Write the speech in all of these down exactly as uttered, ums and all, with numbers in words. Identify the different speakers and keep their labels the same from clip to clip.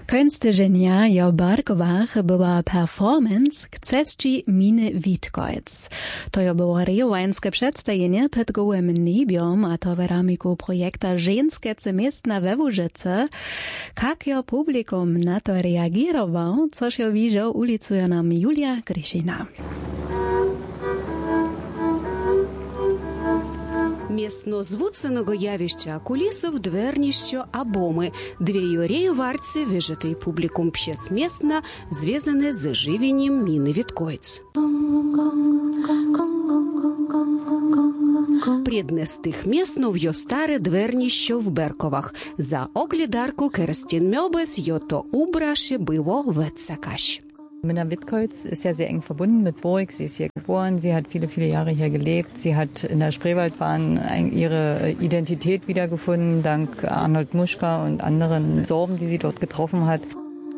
Speaker 1: Künstlergenia jo Barkowach była performance k cesci Miny Witkojc. To jo było rejowańskie przedstawienie pod gołym niebiom, a to w ramiku projekta Żeńskie miestna we Łużyce. Jak jo publikum na to reagirował, coż jo widział, ulicuje nam Julia Gryšina.
Speaker 2: Місно звуценого явища кулісов дверніщо абоми, дві юрею варці вижитий публікум пщесмісна, зв'язане з живінням Міни Віткойц. Преднестих місно в йо старе дверніщо в Берковах. За оглядарку Керстін Мьобес йо то убраше биво вецакаш.
Speaker 3: Minna Witkojc ist ja sehr eng verbunden mit Burg. Sie ist hier geboren, sie hat viele, viele Jahre hier gelebt. Sie hat in der Spreewaldbahn ihre Identität wiedergefunden, dank Arnold Muschka und anderen Sorben, die sie dort getroffen hat.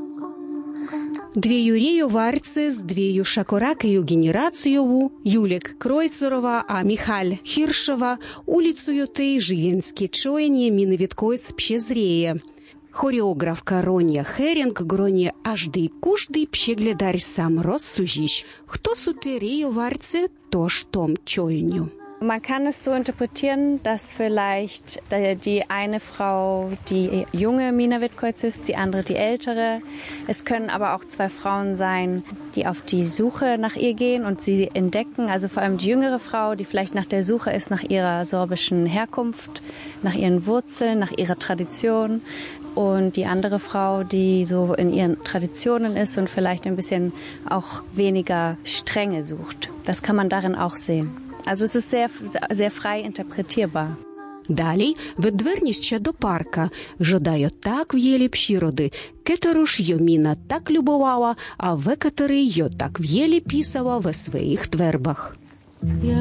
Speaker 2: Дві юрею варці з двією шакоракею генерацієву, Юлік Кройцерова, а Михаль Хіршова, улицею тей жиєнські чоєнє Міни Віткойц пщезреє. Хореографка Ронja Херінг гроні аждий куждий пщеглядарь сам розсужіш. Хто сутерею варці, то ж том чоєню.
Speaker 4: Man kann es so interpretieren, dass vielleicht die eine Frau die junge Mina Witkojc ist, die andere die ältere. Es können aber auch zwei Frauen sein, die auf die Suche nach ihr gehen und sie entdecken. Also vor allem die jüngere Frau, die vielleicht nach der Suche ist nach ihrer sorbischen Herkunft, nach ihren Wurzeln, nach ihrer Tradition. Und die andere Frau, die so in ihren Traditionen ist und vielleicht ein bisschen auch weniger Strenge sucht. Das kann man darin auch sehen. Also es ist sehr, sehr frei interpretierbar.
Speaker 2: Далі від дверніща до парка. Жодайо так в'єлі пщіроди, кетеру ж йо Міна так любовала, а векатери йо так в'єлі пісала в своїх твербах.